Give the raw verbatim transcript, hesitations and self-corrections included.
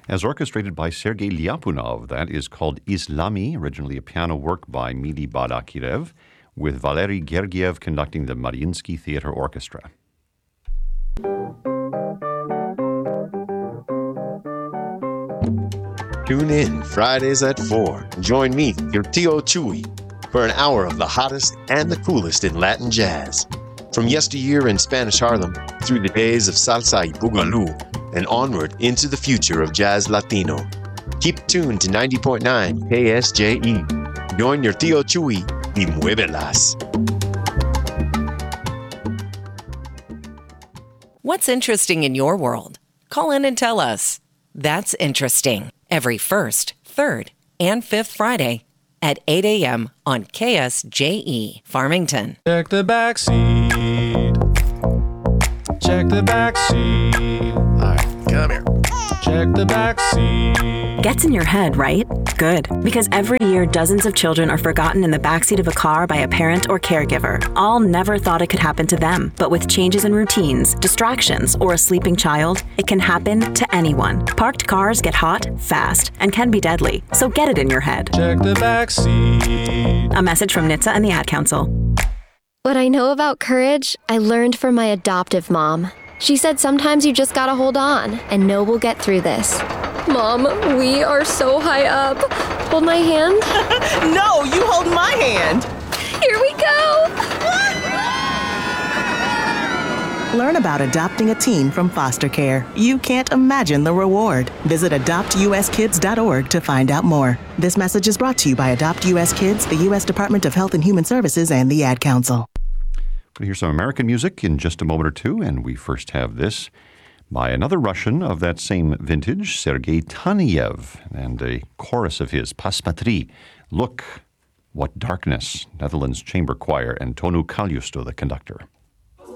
as orchestrated by Sergei Lyapunov. That is called Islami, originally a piano work by Mili Balakirev, with Valery Gergiev conducting the Mariinsky Theater Orchestra. Tune in Fridays at four. Join me, your Tio Chuy, for an hour of the hottest and the coolest in Latin jazz. From yesteryear in Spanish Harlem through the days of salsa y boogaloo and onward into the future of jazz Latino. Keep tuned to ninety point nine K S J E. Join your Tio Chuy y muévelas. What's interesting in your world? Call in and tell us. That's interesting. Every first, third, and fifth Friday at eight a.m. on K S J E Farmington. Check the back seat. Check the back seat. All right, come here. Check the back seat. Gets in your head, right? Good. Because every year, dozens of children are forgotten in the backseat of a car by a parent or caregiver. All never thought it could happen to them. But with changes in routines, distractions, or a sleeping child, it can happen to anyone. Parked cars get hot, fast, and can be deadly. So get it in your head. Check the back seat. A message from N H T S A and the Ad Council. What I know about courage, I learned from my adoptive mom. She said sometimes you just gotta hold on and know we'll get through this. Mom, we are so high up. Hold my hand. No, you hold my hand. Here we go. Learn about adopting a teen from foster care. You can't imagine the reward. Visit adopt u s kids dot org to find out more. This message is brought to you by Adopt U S Kids, the U S Department of Health and Human Services, and the Ad Council. We'll hear some American music in just a moment or two, and we first have this by another Russian of that same vintage, Sergei Taneyev, and a chorus of his, Pasmatri, Look, What Darkness, Netherlands Chamber Choir, and Tonu Kalyusto, the conductor.